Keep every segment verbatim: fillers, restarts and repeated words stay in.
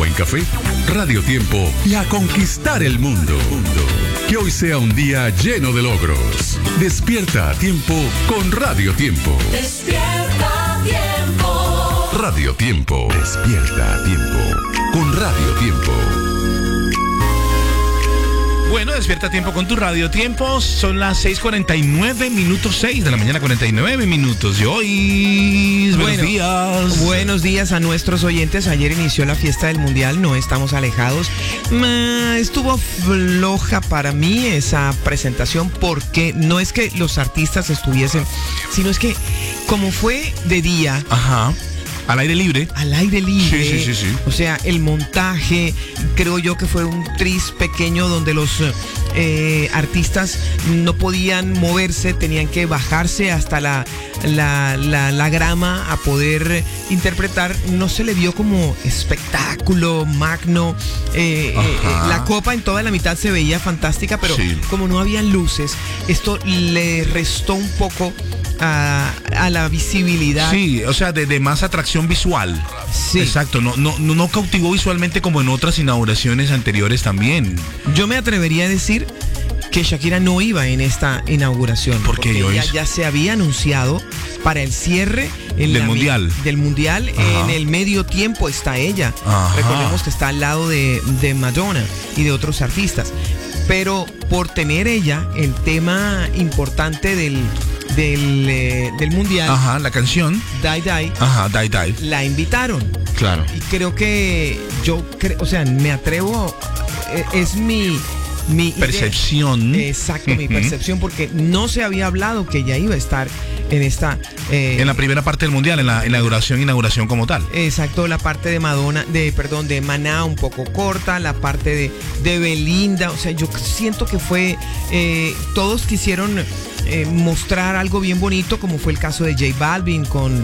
buen café, Radio Tiempo y a conquistar el mundo. Que hoy sea un día lleno de logros. Despierta a tiempo con Radio Tiempo. Despierta a tiempo. Radio Tiempo. Despierta a tiempo con Radio Tiempo. Bueno, despierta a tiempo con tu Radio Tiempo. Son las seis cuarenta y nueve minutos, seis de la mañana, cuarenta y nueve minutos. Y hoy, buenos bueno, días. Buenos días a nuestros oyentes. Ayer inició la fiesta del Mundial, no estamos alejados. Ma, estuvo floja para mí esa presentación porque no es que los artistas estuviesen, sino es que como fue de día... Ajá. Al aire libre. Al aire libre. Sí, sí, sí, sí. O sea, el montaje, creo yo que fue un tris pequeño donde los eh, artistas no podían moverse, tenían que bajarse hasta la, la, la, la grama a poder interpretar. No se le vio como espectáculo magno. Eh, eh, la copa en toda la mitad se veía fantástica, pero sí, como no había luces, esto le restó un poco A, a la visibilidad. Sí, o sea, de, de más atracción visual. Sí. Exacto, no, no, no cautivó visualmente como en otras inauguraciones anteriores también. Yo me atrevería a decir que Shakira no iba en esta inauguración. ¿Por qué, porque ella ya se había anunciado para el cierre en del la, mundial. Del mundial. Ajá. En el medio tiempo está ella. Ajá. Recordemos que está al lado de, de Madonna y de otros artistas. Pero por tener ella el tema importante del Del, eh, del mundial. Ajá, la canción Die Die. Ajá, Die Die. La invitaron. Claro. Y creo que yo, cre- o sea, me atrevo, eh, es mi... mi percepción. Idea. Exacto, uh-huh. Mi percepción, porque no se había hablado que ella iba a estar en esta... Eh, en la primera parte del mundial, en la inauguración, inauguración como tal. Exacto, la parte de Madonna, de, perdón, de Maná un poco corta, la parte de, de Belinda, o sea, yo siento que fue, eh, todos quisieron... Eh, mostrar algo bien bonito, como fue el caso de J Balvin con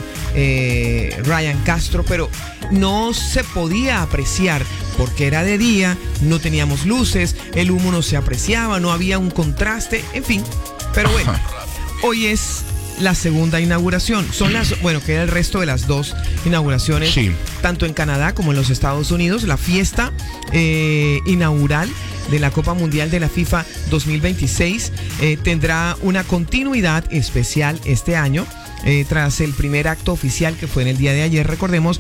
eh, Ryan Castro, pero no se podía apreciar porque era de día, no teníamos luces, el humo no se apreciaba, no había un contraste, en fin. Pero bueno, hoy es la segunda inauguración. Son las, bueno, queda el resto de las dos inauguraciones, sí, tanto en Canadá como en los Estados Unidos. La fiesta eh, inaugural de la Copa Mundial de la FIFA dos mil veintiséis eh, tendrá una continuidad especial este año. Eh, tras el primer acto oficial que fue en el día de ayer, recordemos,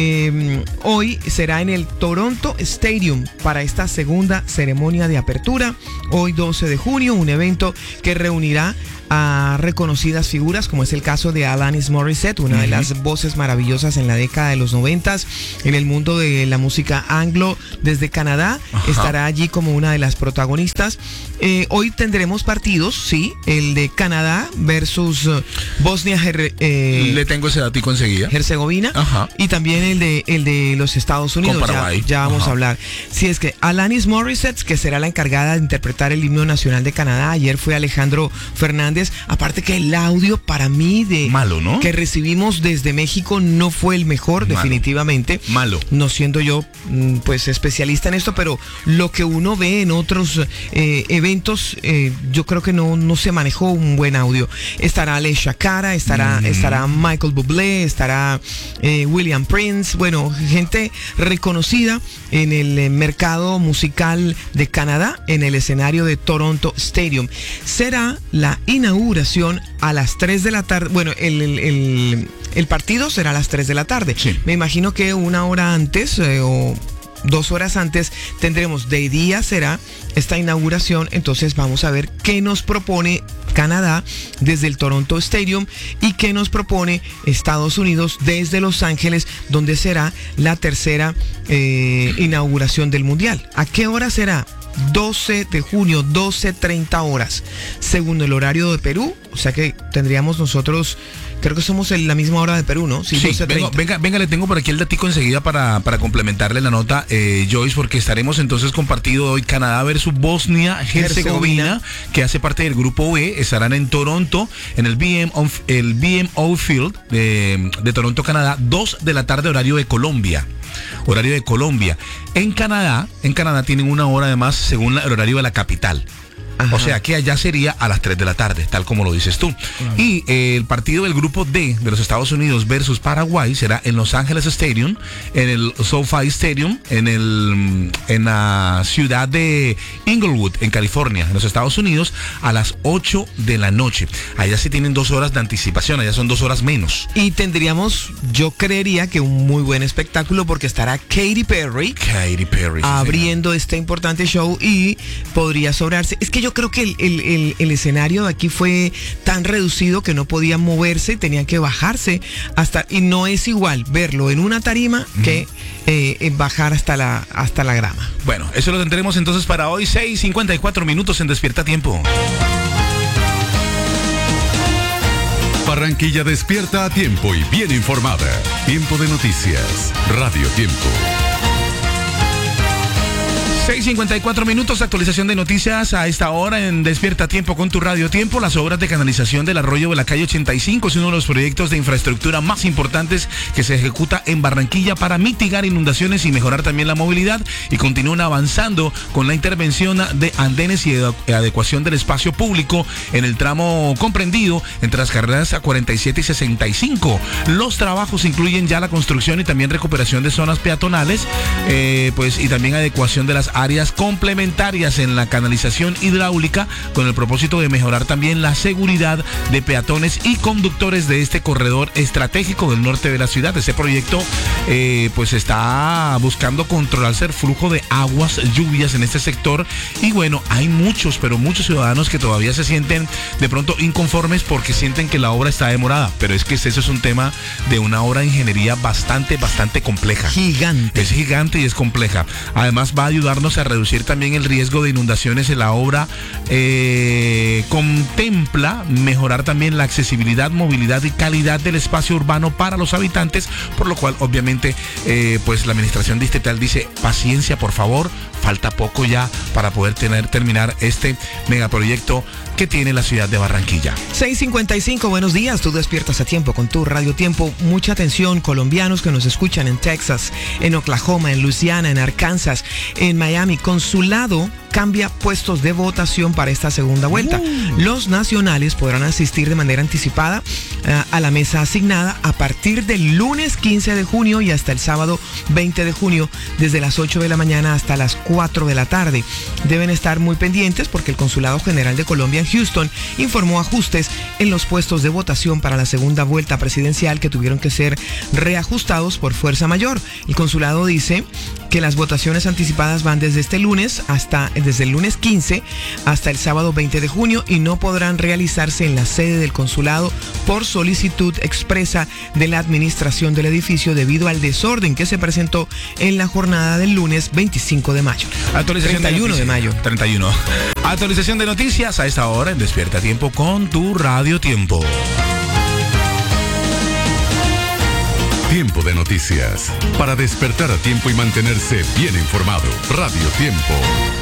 eh, hoy será en el Toronto Stadium para esta segunda ceremonia de apertura, hoy doce de junio, un evento que reunirá a reconocidas figuras, como es el caso de Alanis Morissette, una uh-huh. de las voces maravillosas en la década de los noventas en el mundo de la música anglo desde Canadá. Uh-huh. Estará allí como una de las protagonistas. Eh, hoy tendremos partidos, sí, el de Canadá versus uh, Bosnia eh, le tengo ese datico enseguida. Herzegovina. Uh-huh. Y también el de el de los Estados Unidos. Ya, ya vamos uh-huh. a hablar. Si es que Alanis Morissette, que será la encargada de interpretar el himno nacional de Canadá, ayer fue Alejandro Fernández. Aparte que el audio para mí de malo, ¿no? que recibimos desde México no fue el mejor, malo. definitivamente. Malo. No siendo yo pues especialista en esto, pero lo que uno ve en otros eh, eventos, eh, yo creo que no, no se manejó un buen audio. Estará Alessia Cara, estará, mm. estará Michael Bublé, estará eh, William Prince, bueno, gente reconocida en el mercado musical de Canadá, en el escenario de Toronto Stadium. Será la inauguración inauguración a las tres de la tarde. Bueno, el, el, el, el partido será a las tres de la tarde. Sí. Me imagino que una hora antes eh, o dos horas antes tendremos, de día será esta inauguración. Entonces vamos a ver qué nos propone Canadá desde el Toronto Stadium y qué nos propone Estados Unidos desde Los Ángeles, donde será la tercera eh, inauguración del Mundial. ¿A qué hora será? doce de junio, doce treinta horas, según el horario de Perú. O sea que tendríamos nosotros, creo que somos en la misma hora de Perú, ¿no? Sí, sí, vengo, venga, venga, le tengo por aquí el datico enseguida para, para complementarle la nota, eh, Joyce, porque estaremos entonces con partido hoy Canadá versus Bosnia Herzegovina, que hace parte del grupo B. Estarán en Toronto, en el B M O, el B M O Field de, de Toronto, Canadá, dos de la tarde, horario de Colombia. Horario de Colombia. En Canadá, en Canadá tienen una hora además según el horario de la capital. Ajá. O sea que allá sería a las tres de la tarde, tal como lo dices tú. Claro. Y eh, el partido del grupo D de los Estados Unidos versus Paraguay será en Los Ángeles Stadium, en el SoFi Stadium, en el en la ciudad de Inglewood, en California, en los Estados Unidos, a las ocho de la noche. Allá sí tienen dos horas de anticipación, allá son dos horas menos. Y tendríamos, yo creería que un muy buen espectáculo porque estará Katy Perry, Katy Perry sí, abriendo señor. este importante show y podría sobrarse. Es que yo creo que el, el, el, el escenario de aquí fue tan reducido que no podían moverse, tenían que bajarse hasta, y no es igual verlo en una tarima uh-huh. que eh, bajar hasta la, hasta la grama. Bueno, eso lo tendremos entonces para hoy, seis cincuenta y cuatro minutos en Despierta Tiempo. Barranquilla despierta a tiempo y bien informada. Tiempo de noticias. Radio Tiempo. seis cincuenta y cuatro minutos, actualización de noticias a esta hora en Despierta Tiempo con tu Radio Tiempo. Las obras de canalización del arroyo de la calle ochenta y cinco es uno de los proyectos de infraestructura más importantes que se ejecuta en Barranquilla para mitigar inundaciones y mejorar también la movilidad, y continúan avanzando con la intervención de andenes y adecuación del espacio público en el tramo comprendido entre las carreras cuarenta y siete y sesenta y cinco. Los trabajos incluyen ya la construcción y también recuperación de zonas peatonales, eh, pues y también adecuación de las áreas complementarias en la canalización hidráulica con el propósito de mejorar también la seguridad de peatones y conductores de este corredor estratégico del norte de la ciudad. Este proyecto eh, pues está buscando controlarse el flujo de aguas, lluvias en este sector, y bueno, hay muchos, pero muchos ciudadanos que todavía se sienten de pronto inconformes porque sienten que la obra está demorada, pero es que eso es un tema de una obra de ingeniería bastante, bastante compleja. Gigante. Es gigante y es compleja. Además va a ayudarnos a reducir también el riesgo de inundaciones en la obra. Eh, contempla mejorar también la accesibilidad, movilidad y calidad del espacio urbano para los habitantes, por lo cual obviamente eh, pues la administración distrital dice paciencia, por favor, falta poco ya para poder tener terminar este megaproyecto que tiene la ciudad de Barranquilla. seis cincuenta y cinco, buenos días, tú despiertas a tiempo con tu Radio Tiempo. Mucha atención, colombianos que nos escuchan en Texas, en Oklahoma, en Luisiana, en Arkansas, en Miami. Consulado cambia puestos de votación para esta segunda vuelta. Uh. Los nacionales podrán asistir de manera anticipada uh, a la mesa asignada a partir del lunes quince de junio y hasta el sábado veinte de junio, desde las ocho de la mañana hasta las cuatro de la tarde. Deben estar muy pendientes porque el Consulado General de Colombia en Houston informó ajustes en los puestos de votación para la segunda vuelta presidencial que tuvieron que ser reajustados por fuerza mayor. El consulado dice que las votaciones anticipadas van desde este lunes hasta desde el lunes quince hasta el sábado veinte de junio y no podrán realizarse en la sede del consulado por solicitud expresa de la administración del edificio debido al desorden que se presentó en la jornada del lunes veinticinco de mayo. Actualización treinta y uno de mayo. treinta y uno. Actualización de noticias a esta hora en Despierta Tiempo con tu Radio Tiempo. Tiempo de noticias. Para despertar a tiempo y mantenerse bien informado. Radio Tiempo.